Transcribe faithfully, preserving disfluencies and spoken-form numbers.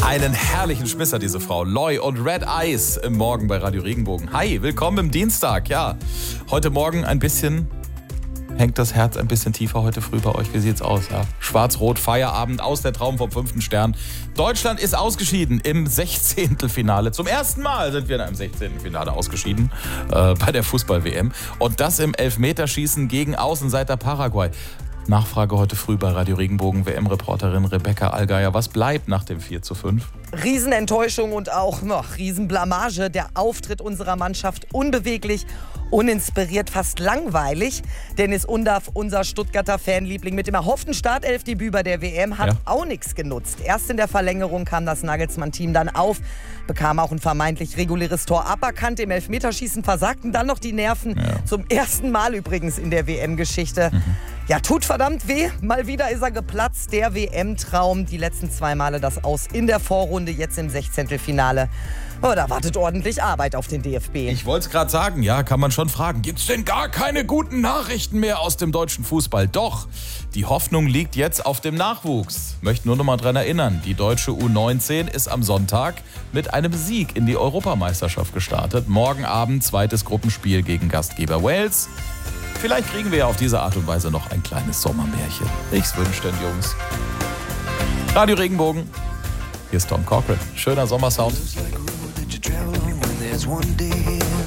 Einen herrlichen Schmisser, diese Frau. Loy und Red Eyes im Morgen bei Radio Regenbogen. Hi, willkommen im Dienstag. Ja, heute Morgen ein bisschen, hängt das Herz ein bisschen tiefer heute früh bei euch. Wie sieht's aus? Ja? Schwarz-Rot, Feierabend, aus der Traum vom fünften Stern. Deutschland ist ausgeschieden im Sechzehntelfinale. Zum ersten Mal sind wir in einem Sechzehntelfinale ausgeschieden äh, bei der Fußball-W M. Und das im Elfmeterschießen gegen Außenseiter Paraguay. Nachfrage heute früh bei Radio Regenbogen, W M-Reporterin Rebecca Allgeier. Was bleibt nach dem vier zu fünf? Riesenenttäuschung und auch noch Riesenblamage. Der Auftritt unserer Mannschaft unbeweglich, uninspiriert, fast langweilig. Dennis Undaff, unser Stuttgarter Fanliebling, mit dem erhofften Startelfdebüt bei der W M, hat ja. auch nichts genutzt. Erst in der Verlängerung kam das Nagelsmann-Team dann auf, bekam auch ein vermeintlich reguläres Tor aberkannt. Im Elfmeterschießen versagten dann noch die Nerven. Ja. Zum ersten Mal übrigens in der W M-Geschichte. Mhm. Ja, tut verdammt weh. Mal wieder ist er geplatzt, der W M-Traum. Die letzten zwei Male das Aus in der Vorrunde, jetzt im Sechzehntelfinale. Oh, da wartet ordentlich Arbeit auf den D F B. Ich wollte es gerade sagen, ja, kann man schon fragen. Gibt's denn gar keine guten Nachrichten mehr aus dem deutschen Fußball? Doch, die Hoffnung liegt jetzt auf dem Nachwuchs. Möchte nur noch mal dran erinnern, die deutsche U neunzehn ist am Sonntag mit einem Sieg in die Europameisterschaft gestartet. Morgen Abend zweites Gruppenspiel gegen Gastgeber Wales. Vielleicht kriegen wir ja auf diese Art und Weise noch ein kleines Sommermärchen. Ich's wünsch den Jungs. Radio Regenbogen. Hier ist Tom Cochran. Schöner Sommersound.